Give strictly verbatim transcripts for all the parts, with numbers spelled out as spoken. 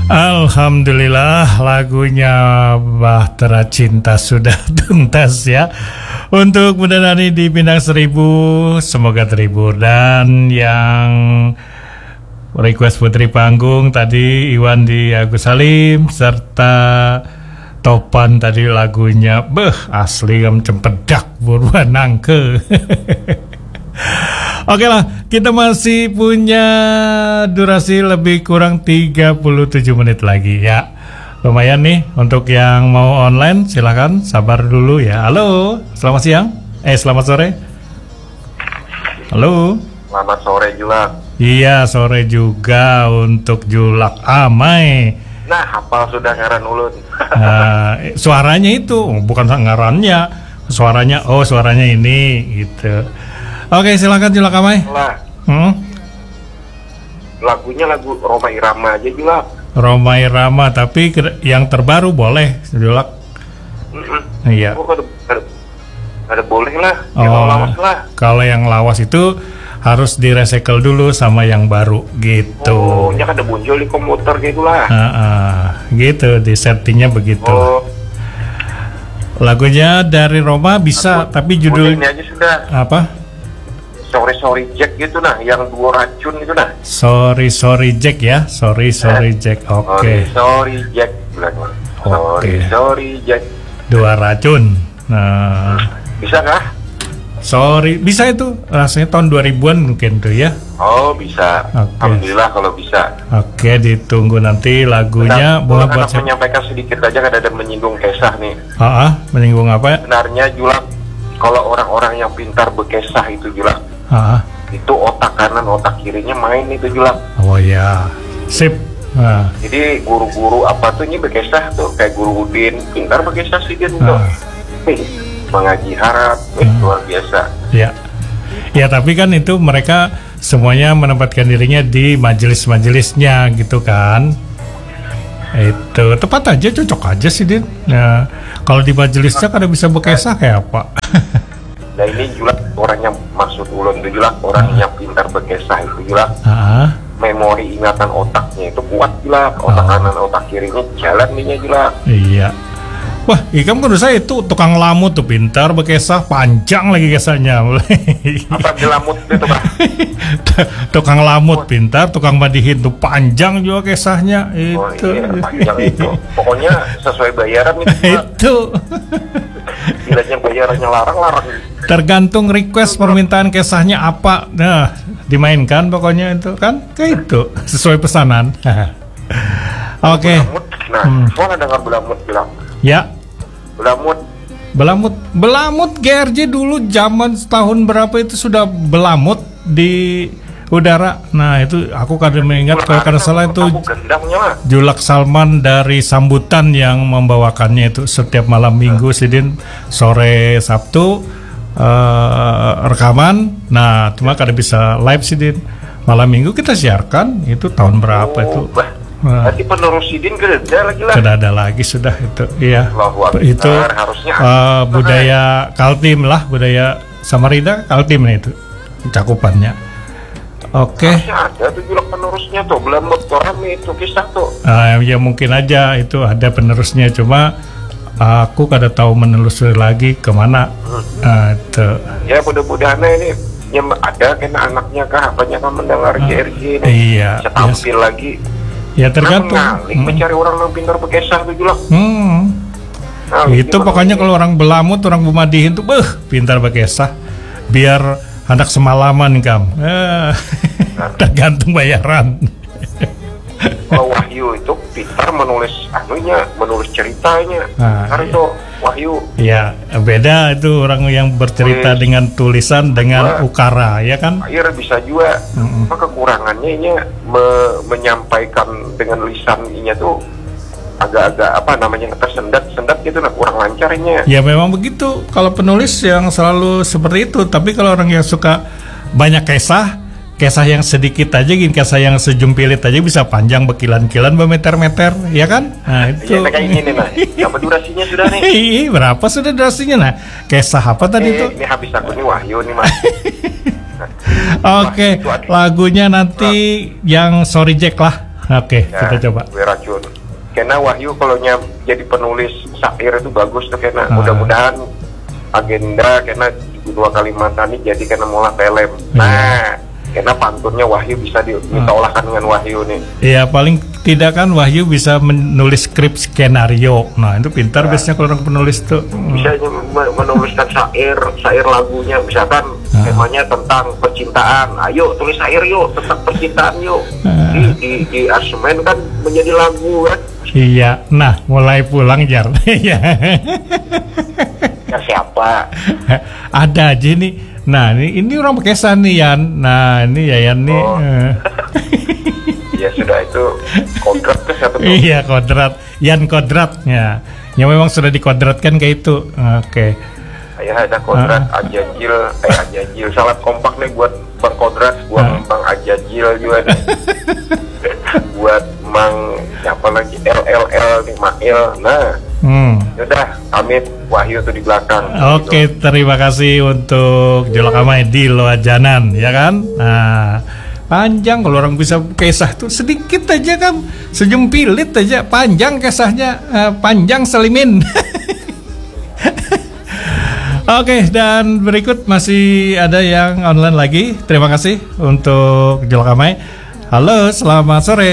Alhamdulillah, lagunya Bahtera Cinta sudah tuntas ya. Untuk Bunda Nani di Pinang Seribu, semoga terhibur. Dan yang request putri panggung tadi Iwan di Agus Salim, serta Topan tadi lagunya beh asli am cempedak buruan nangke. Oke lah, kita masih punya durasi lebih kurang tiga puluh tujuh menit lagi ya. Lumayan nih untuk yang mau online, silakan sabar dulu ya. Halo, selamat siang. Eh, selamat sore. Halo. Selamat sore Julak. Iya, sore juga untuk Julak Amai. Nah, hafal sudah ngaran ulun. Nah, suaranya itu bukan ngarannya, suaranya oh suaranya ini gitu. Oke, silakan Julak Amai. Lah. Hmm? Lagunya lagu Roma Irama aja Julak. Roma Irama, tapi yang terbaru boleh Julak. Mm-mm. Iya. Oh, ada, ada, ada boleh lah. Oh, yang lawas lah. Kalau yang lawas itu harus direcycle dulu sama yang baru gitu. Oh, ya ada muncul di komputer gitu lah. Uh, uh, gitu, di settingnya begitu. Oh. Lagunya dari Roma bisa, Lagu, tapi judul ini aja sudah. Apa? Sorry Sorry Jack gitu nah, yang dua racun gitu nah. Sorry Sorry Jack ya, Sorry Sorry Jack. Oke. Okay. Sorry Sorry Jack bilang. Sorry Okay. Sorry Jack. Dua racun. Nah, bisa kah? Sorry, bisa itu. Rasanya tahun dua ribuan mungkin tuh ya. Oh, bisa. Okay. Alhamdulillah kalau bisa. Oke, ditunggu nanti lagunya. Boleh buat siapa? Menyampaikan sedikit aja kan ada menyinggung kisah nih. Ah, ah, menyinggung apa ya? Sebenarnya Julak, kalau orang-orang yang pintar bekesah itu Julak, Ah, itu otak kanan otak kirinya main itu Julak. oh ya, sip. Ah. Jadi guru-guru apa tuh ini bekesah tuh kayak guru Udin pintar bekesah sih dia tuh. Ah. Nih, mengaji harap, eh, Hmm. luar biasa. Ya, ya tapi kan itu mereka semuanya menempatkan dirinya di majelis-majelisnya gitu kan. Itu tepat aja, cocok aja sih Din. Nah, kalau di majelisnya kan bisa bekesah kayak apa? Nah ini Julak orang yang maksud ulun itu Julak orang Ah. yang pintar bekesah itu Julak. Ah, Memori ingatan otaknya itu kuat Julak. Otak Oh. kanan otak kirinya jalan nih Julak. iya. Wah, ikam menurut saya itu tukang lamut tuh pintar bekesah, panjang lagi kesahnya. Apa dilamut itu Pak? Tukang lamut pintar, tukang madihin tuh panjang juga kesahnya Oh itu. iya panjang itu. Pokoknya sesuai bayaran itu Pak. Itu. Bilanya bayarannya larang-larang. Tergantung request permintaan kesahnya apa. Nah, dimainkan pokoknya itu kan kayak itu sesuai pesanan. Oke. Belamut. Nah, Hmm. soalnya dengar belamut bilang. Ya, Belamut. belamut. Belamut G R J dulu zaman setahun berapa itu sudah belamut di udara. Nah, itu aku kadang mengingat kalau kada salah itu Aku gendangnya lah. Julak Salman dari Sambutan yang membawakannya itu setiap malam Minggu Sidin sore Sabtu eh, rekaman. Nah, cuma kada bisa live Sidin. Malam Minggu kita siarkan itu tahun berapa Oh, itu? bah. Nah, Nanti penerus Sidin kerja lagi lah. kada ada lagi sudah itu. Iya. Allahu Akbar, Itu harusnya eh, budaya Kaltim lah, budaya Samarinda Kaltim itu cakupannya. Oke. Harusnya ada tuh Julak penerusnya tuh. Belamut tuh rame itu kisah tuh. Uh, ya mungkin aja itu ada penerusnya, cuma aku kada tahu menelusuri lagi kemana. Uh, itu. Ya mudah-mudahan ini ya, ada kena anaknya kah apanya kan mendengar G R J ini. Iya, Bisa tampil lagi. Ya tergantung. Nah, mengalir, mencari orang yang pintar bekesah tuh Julak. Hmm. Nah, Itu gimana pokoknya ini? kalau orang belamut, orang bumadihin tuh, beh, pintar bekesah. Biar hendak semalaman kam. Eh, tergantung bayaran. Kalau Wahyu itu pintar menulis anunya, menulis ceritanya. Nah, Karena iya. itu Wahyu. Ya beda itu orang yang bercerita Tulis. dengan tulisan dengan Wah. ukara, ya kan? Air bisa juga. Mm-mm. Maka kekurangannya ini me- menyampaikan dengan lisan ini tuh agak-agak apa namanya tersendat-sendat gitu nah kurang lancar ini. Ya memang begitu. Kalau penulis yang selalu seperti itu. Tapi kalau orang yang suka banyak kisah, kisah yang sedikit aja, gini kisah yang sejumpilit aja bisa panjang berkilan-kilan bermeter-meter, ya kan? Nah itu. Iya kayak ini nih nah. Apa durasinya sudah nih? Ih, berapa sudah durasinya nah? Kisah apa tadi Eh, itu? ini habis aku nih Wahyu nih mas. Oke, lagunya nanti yang Sorry Jack lah. Oke, Ya, kita coba. Kue racun. Karena Wahyu kalau nyam jadi penulis syair itu bagus tuh, karena Ah. mudah-mudahan agenda karena dua Kalimantan ini jadi karena mulai film. Iya. Nah, karena pantunnya Wahyu bisa ditolakkan dengan Wahyu nih. Iya, paling tidak kan Wahyu bisa menulis skrip skenario. Nah, itu pintar Ya. biasanya kalau orang penulis tuh. Bisa men- menuliskan syair, syair lagunya, misalkan Ah. temanya tentang percintaan. Ayo tulis syair yuk tentang percintaan yuk. Ah. Di di, di aransemen kan menjadi lagu kan. Iya, nah mulai pulang Jar. Iya. Ya siapa? Ada aja nih. Nah, ini, ini orang pakai San nih Yan. Nah, ini Yayan nih. Oh. eh. Ya sudah, itu kodrat ke satu tuh. Iya, kodrat. Yan kodrat ya. Yang memang sudah dikodratkan kayak itu. Oke. Ya ada kodrat Ah. Ajajil, eh Ajajil. Salat kompak nih buat Bang Kodrat, buat Ah. Bang Ajajil juga nih. Buat Mang siapa lagi L L L nih Mail. Nah, Hmm. yaudah pamit, Wahyu tuh di belakang. Oke, Gitu. terima kasih untuk Jolakamai di Loajanan, ya kan? Nah, panjang kalau orang bisa kisah tuh sedikit aja kan, sejempilit aja, panjang kisahnya, eh, panjang selimin. Oke, dan berikut masih ada yang online lagi. Terima kasih untuk Jolakamai. Halo, selamat sore.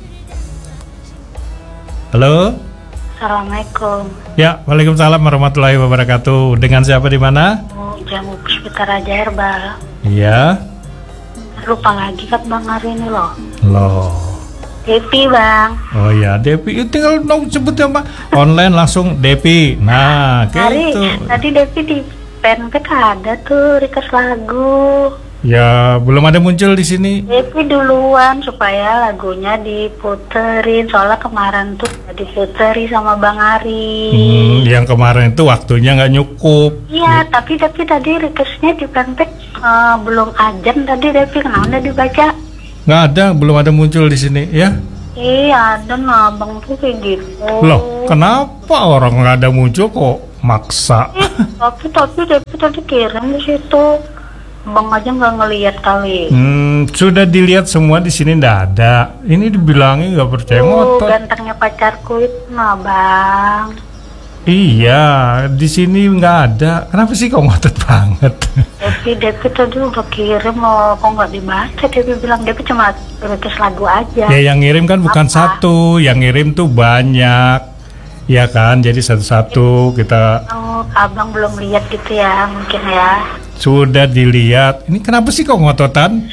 Halo. Assalamualaikum. Ya, waalaikumsalam warahmatullahi wabarakatuh. Dengan siapa di mana? Oh, jamu Puspita Raja Herbal. Iya. Lupa lagi kan Bang hari ini loh. Loh. Depi Bang. Oh ya, Depi. Itu tinggal dong sebutnya apa? Online langsung Depi. Nah, Hari gitu. tadi Depi di fanpage ada tuh request lagu. Ya, belum ada muncul di sini. Depi duluan supaya lagunya diputerin. Soalnya kemarin tuh udah diputeri sama Bang Ari. Hmm, yang kemarin itu waktunya nggak nyukup. Iya, tapi Depi tadi requestnya di fanpage eh, belum ajan tadi Depi kenapa udah dibaca? Nggak ada, belum ada muncul di sini, ya. Iya, ada nah Bang tuh kayak gitu. Loh, kenapa orang nggak ada muncul kok maksa? Eh, tapi tapi Depi tadi kirim di situ. Bang aja nggak ngelihat kali. Hmm, sudah dilihat semua di sini nggak ada. Ini dibilangin nggak percaya Oh, ngotot. gantengnya pacarku itu nah Bang. Iya, di sini nggak ada. Kenapa sih kok ngotot banget? Depi Depi tadi udah kirim loh, kok nggak dibaca? Depi bilang Depi cuma request lagu aja. Ya yang ngirim kan bukan Apa? satu, yang ngirim tuh banyak, ya kan? Jadi satu-satu kita Oh, abang belum lihat gitu ya, mungkin ya. sudah dilihat. Ini kenapa sih kok ngototan?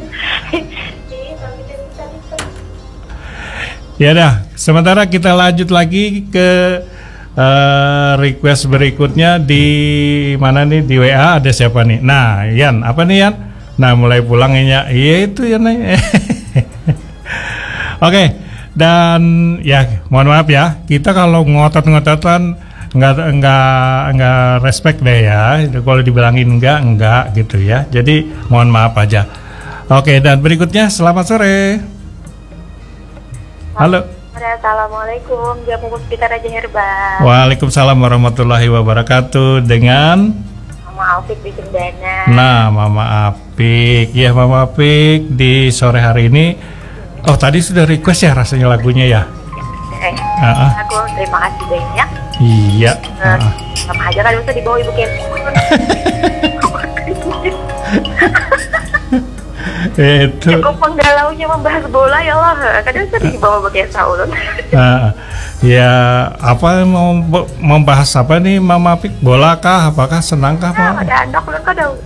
Ya dah, sementara kita lanjut lagi ke eh, request berikutnya di mana nih, di W A ada siapa nih? Nah, Yan, apa nih Yan? Nah, mulai pulang ya. Iya itu ya nih. Oke, dan ya mohon maaf ya, kita kalau ngotot-ngototan nggak nggak nggak respect deh ya. Kalau dibilangin enggak enggak gitu ya. Jadi mohon maaf aja. Oke, dan berikutnya selamat sore. Halo. Assalamualaikum, jamu Puspita Raja Herbal. Waalaikumsalam warahmatullahi wabarakatuh. Dengan Mama Alfik di Cendana. nah Mama Apik. Ya Mama Apik di sore hari ini. Oh tadi sudah request ya rasanya lagunya ya. Eh, Ah, ah. aku terima kasih banyak. Iya. Eh, Ah, ah. sama aja kan bisa dibawa ibu Ken. Itu. Cukup menggalaunya membahas bola ya Allah. Kadang sering dibawa pakai saulun. Ah, ya apa mau be- membahas apa nih Mama Apik? Bola kah? Apakah senangkah Nah, Mama? ada anak lu kan ada.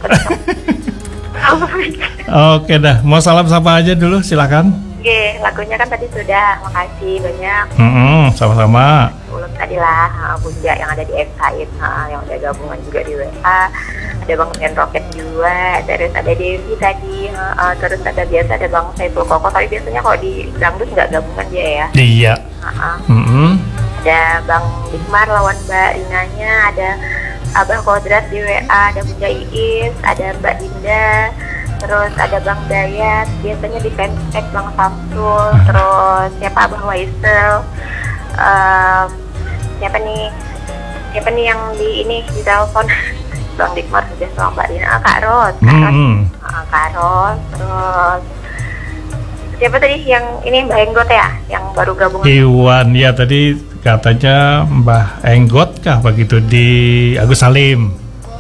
Oke dah, mau salam sapa aja dulu silakan. Oke, lagunya kan tadi sudah. Makasih banyak. Mm-mm, sama-sama. Ulun tadi lah, uh, Bunda yang ada di website, uh, yang ada gabungan juga di W A. Ada Bang Ken Rocket juga, terus ada Devi tadi, uh, uh, terus ada biasa ada Bang Saiful Koko. Tapi biasanya kalau di dangdut nggak gabungan dia ya. Iya. Uh, uh. Mm-mm. Ada Bang Dikmar lawan Mbak Rinanya, ada Abah Kodrat di W A, ada Bunda Iis, ada Mbak Dinda, terus ada Bang Dayat, biasanya di fanpage Bang Samsul, terus siapa Abah Waisel, um, siapa nih, siapa nih yang di ini di telepon, Bang Dikmar sudah sama Mbak Dina, ah, Kak Ros, Kak Ros, Mm-mm. ah, Kak Ros, terus siapa tadi yang ini Mbak Enggot ya, yang baru gabung? Iwan, ya tadi katanya Mbah Enggot kah begitu di Agus Salim.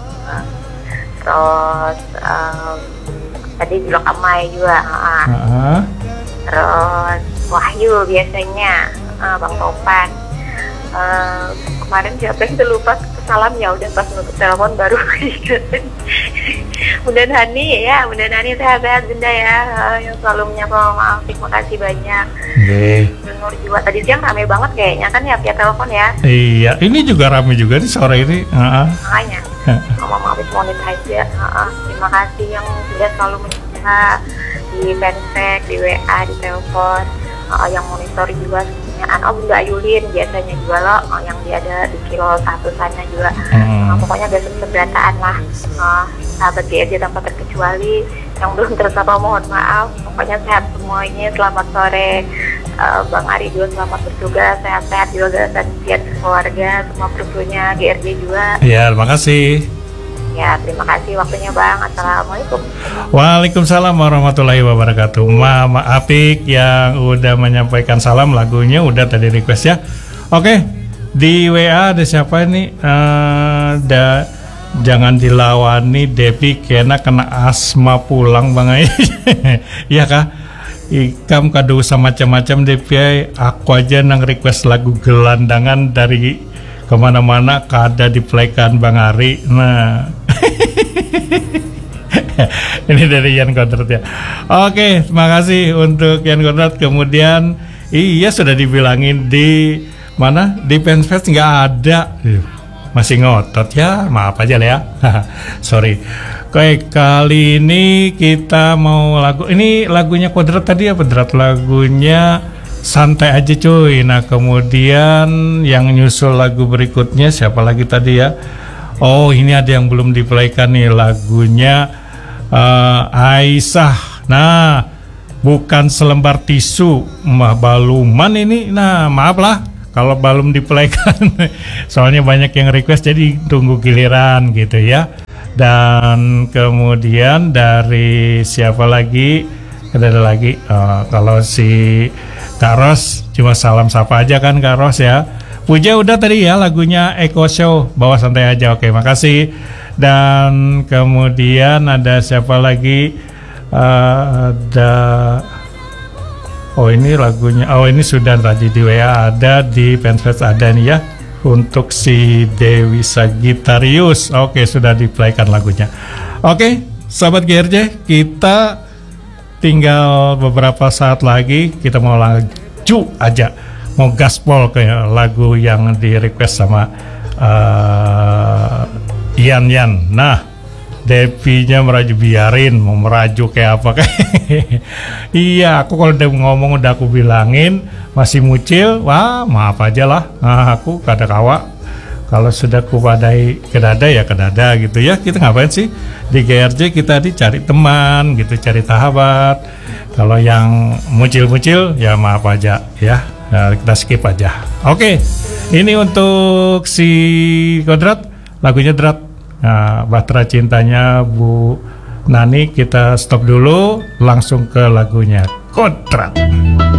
Terus um, tadi Blok Amai juga. Uh, Uh-huh. Terus Wahyu biasanya, uh, Bang Topan. Uh, kemarin siapa yang lupa salam ya udah pas nutup telepon baru ingetin. Bunda Hani ya, Bunda Hani sehat-sehat Bunda ya, uh, yang selalu menyapa maaf, terima kasih banyak. Okay. Nur juga tadi siang rame banget kayaknya kan ya via telepon ya. Iya, ini juga rame juga di sore ini. Uh-huh. Makanya, Mama habis monetize ya. Uh, terima kasih yang sudah selalu menyapa di fanspage, di W A, di telepon, uh, yang monitor juga semuanya. Oh Bunda Ayulin biasanya juga loh, uh, yang dia ada di kilo satu sana juga. Hmm. Uh, pokoknya gak seberdataan lah. Uh, sahabat G R J tanpa terkecuali, yang belum tersapa mohon maaf. Pokoknya sehat semuanya, selamat sore. Uh, Bang Ari juga selamat bertugas, sehat-sehat juga dan sehat keluarga, semua krunya G R J juga. Ya, terima kasih. Ya, terima kasih waktunya Bang. Assalamualaikum. Waalaikumsalam warahmatullahi wabarakatuh. Mama Apik yang udah menyampaikan salam, lagunya udah tadi request ya. Oke, di W A ada siapa ini? Uh, da, jangan dilawani Devi kena kena asma pulang Bang Ai. Iya kah? Ikam kado usah macam-macam Devi. Aku aja nang request lagu gelandangan dari kemana-mana kada diplaykan Bang Ari. Nah ini dari Yan Kodrat ya. Oke, terima kasih untuk Yan Kodrat. Kemudian iya sudah dibilangin di mana di fanspage nggak ada, masih ngotot ya, maaf aja lah ya. Sorry. Oke, kali ini kita mau lagu ini lagunya Kodrat tadi apa Drat? Lagunya Santai Aja Cuy. Nah kemudian yang nyusul lagu berikutnya siapa lagi tadi ya? Oh ini ada yang belum diplaykan nih, lagunya uh, Aisyah. Nah bukan selembar tisu mah baluman ini. Nah maaf lah kalau belum diplaykan. Soalnya banyak yang request jadi tunggu giliran gitu ya. Dan kemudian dari siapa lagi? Ada lagi uh, kalau si Kak Ros cuma salam sapa aja kan Kak Ros ya. Puja udah tadi ya lagunya Eko Show, bawa santai aja. Oke, makasih. Dan kemudian ada siapa lagi? Uh, ada oh ini lagunya. Oh ini sudah tadi di W A ada, di fanspage ada nih ya. Untuk si Dewi Sagittarius. Oke, sudah diplaykan lagunya. Oke, sahabat G R J, kita tinggal beberapa saat lagi kita mau laju aja, mau gaspol ke lagu yang di request sama uh, Ian Yan. Nah, Devinya meraju biarin, mau meraju kayak apa kayak. Iya, aku kalau udah ngomong udah aku bilangin masih mucil, wah maaf aja lah. Nah, aku kada kawa. Kalau sudah kupadai ke dada ya ke dada gitu ya. Kita ngapain sih di G R J? Kita dicari teman gitu, cari sahabat. Kalau yang mucil-mucil ya maaf aja ya. Nah, kita skip aja. Oke, ini untuk si Kodrat, lagunya Drat. Nah, Bahtera Cintanya Bu Nani, kita stop dulu, langsung ke lagunya Kodrat.